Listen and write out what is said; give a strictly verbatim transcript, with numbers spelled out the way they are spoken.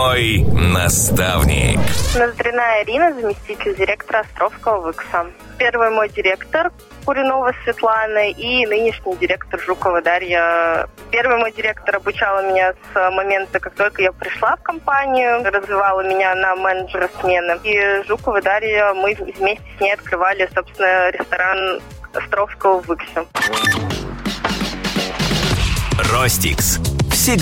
Мой наставник. Ноздрина Ирина, заместитель директора Островского ВИКСа. Первый мой директор Куринова Светлана и нынешний директор Жукова Дарья. Первый мой директор обучала меня с момента, как только я пришла в компанию, развивала меня на менеджера смены. И Жукова Дарья, мы вместе с ней открывали, собственно, ресторан Островского ВИКСа. Ростикс.